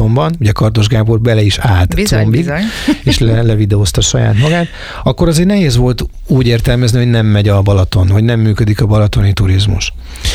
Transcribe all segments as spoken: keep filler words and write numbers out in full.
Balatonban, ugye Kardos Gábor bele is állt bizony, combig, bizony. és le, levideózta saját magát, akkor azért nehéz volt úgy értelmezni, hogy nem megy a Balaton, hogy nem működik a balatoni turizmus.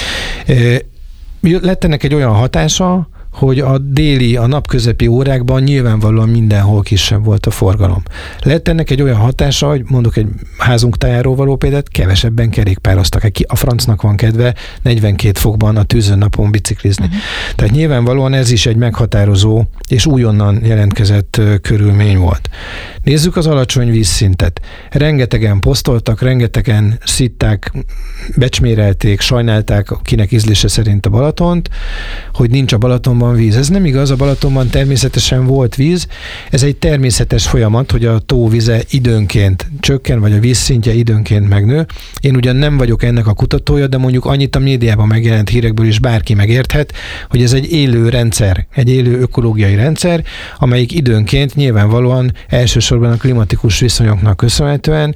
Lett ennek egy olyan hatása, hogy a déli, a napközepi órákban nyilvánvalóan mindenhol kisebb volt a forgalom. Lett ennek egy olyan hatása, hogy mondok egy házunk tájáról való példát, kevesebben kerékpároztak. A francnak van kedve negyvenkét fokban a tűzön napon biciklizni. Uh-huh. Tehát nyilvánvalóan ez is egy meghatározó és újonnan jelentkezett körülmény volt. Nézzük az alacsony vízszintet. Rengetegen posztoltak, rengetegen szitták, becsmérelték, sajnálták, kinek ízlése szerint a Balatont, hogy nincs a Balatonban víz. Ez nem igaz, a Balatonban természetesen volt víz, ez egy természetes folyamat, hogy a tó vize időnként csökken, vagy a vízszintje időnként megnő. Én ugyan nem vagyok ennek a kutatója, de mondjuk annyit a médiában megjelent hírekből is bárki megérthet, hogy ez egy élő rendszer, egy élő ökológiai rendszer, amelyik időnként nyilvánvalóan elsősorban a klimatikus viszonyoknak köszönhetően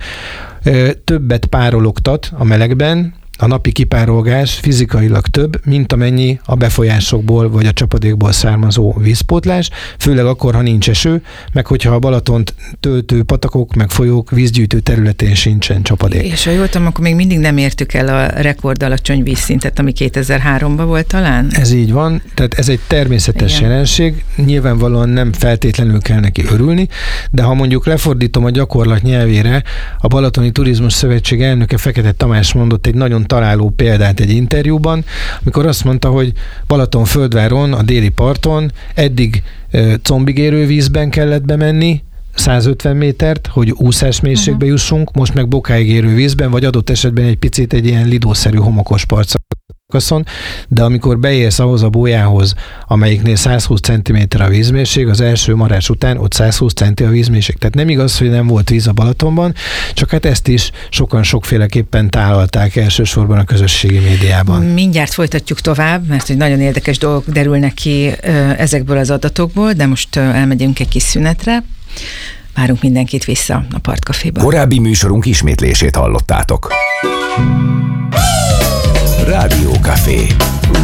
többet párologtat a melegben, a napi kipárolgás fizikailag több, mint amennyi a befolyásokból vagy a csapadékból származó vízpótlás, főleg akkor, ha nincs eső, meg hogyha a Balatont töltő patakok, meg folyók vízgyűjtő területén sincsen csapadék. És ha jól tudom, akkor még mindig nem értük el a rekord alacsony vízszintet, ami kétezer-háromban volt talán? Ez így van, tehát ez egy természetes Igen. jelenség, nyilvánvalóan nem feltétlenül kell neki örülni, de ha mondjuk lefordítom a gyakorlat nyelvére, a Balatoni Turizmus Szövetség elnöke Fekete Tamás mondott egy nagyon találó példát egy interjúban, amikor azt mondta, hogy Balatonföldváron, a déli parton eddig e, combig érő vízben kellett bemenni, százötven métert, hogy úszás mélységbe jussunk, most meg bokáig érő vízben, vagy adott esetben egy picit egy ilyen lidószerű homokos parcon. De amikor beérsz ahhoz a bójához, amelyiknél százhúsz centiméter a vízmélység, az első marás után ott százhúsz centi a vízmélység. Tehát nem igaz, hogy nem volt víz a Balatonban, csak hát ezt is sokan sokféleképpen tálalták elsősorban a közösségi médiában. Mindjárt folytatjuk tovább, mert hogy nagyon érdekes dolgok derülnek ki ezekből az adatokból, de most elmegyünk egy kis szünetre. Várunk mindenkit vissza a Partcaféban. Korábbi műsorunk ismétlését hallottátok. Rádió Café.